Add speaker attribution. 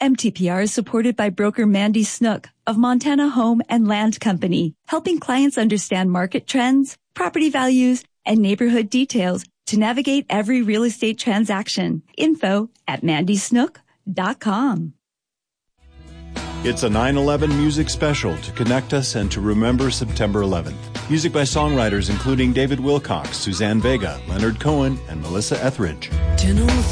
Speaker 1: MTPR is supported by broker Mandy Snook of Montana Home and Land Company, helping clients understand market trends, property values, and neighborhood details to navigate every real estate transaction. Info at mandysnook.com.
Speaker 2: It's a 9/11 music special to connect us and to remember September 11th. Music by songwriters including David Wilcox, Suzanne Vega, Leonard Cohen, and Melissa Etheridge.